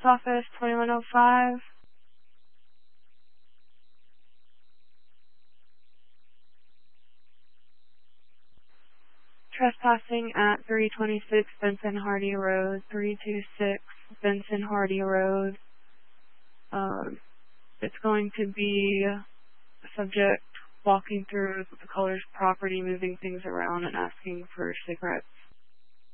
Office, 2105. Trespassing at 326 Benson Hardy Road, 326 Benson Hardy Road. It's going to be a subject walking through the caller's property, moving things around and asking for cigarettes.